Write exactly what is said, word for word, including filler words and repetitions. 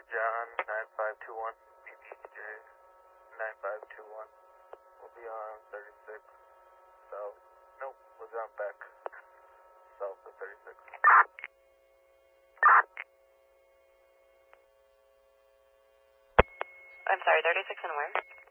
John, nine five two one. B B J, nine five two one. We'll be on thirty-six south. Nope, we'll jump back south of thirty-six. I'm sorry, thirty-six and where?